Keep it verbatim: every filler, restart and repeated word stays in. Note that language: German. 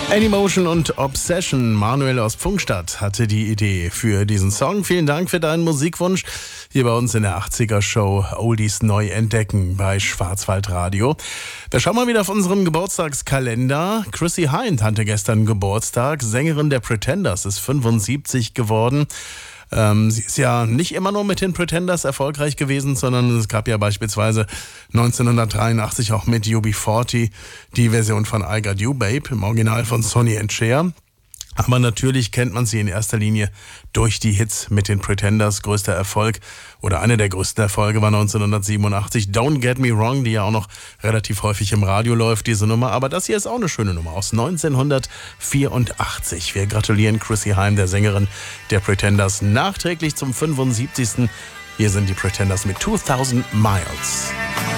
Anymotion und Obsession. Manuel aus Pfungstadt hatte die Idee für diesen Song. Vielen Dank für deinen Musikwunsch hier bei uns in der achtziger-Show Oldies neu entdecken bei Schwarzwaldradio. Wir schauen mal wieder auf unseren Geburtstagskalender. Chrissie Hynde hatte gestern Geburtstag. Sängerin der Pretenders, ist fünfundsiebzig geworden. Ähm, sie ist ja nicht immer nur mit den Pretenders erfolgreich gewesen, sondern es gab ja beispielsweise neunzehnhundertdreiundachtzig auch mit U B vierzig die Version von I Got You Babe, im Original von Sonny and Cher. Aber natürlich kennt man sie in erster Linie durch die Hits mit den Pretenders. Größter Erfolg oder einer der größten Erfolge war neunzehnhundertsiebenundachtzig Don't Get Me Wrong, die ja auch noch relativ häufig im Radio läuft, diese Nummer. Aber das hier ist auch eine schöne Nummer aus neunzehnhundertvierundachtzig. Wir gratulieren Chrissie Hynde, der Sängerin der Pretenders, nachträglich zum fünfundsiebzigsten Hier sind die Pretenders mit zweitausend Miles.